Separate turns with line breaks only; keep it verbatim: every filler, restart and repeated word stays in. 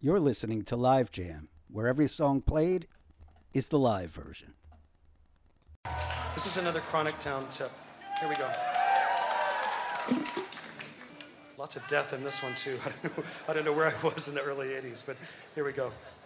You're listening to Live Jam, where every song played is the live version.
This is another Chronic Town tip. Here we go. Lots of death in this one, too. I don't know, I don't know where I was in the early eighties, but here we go.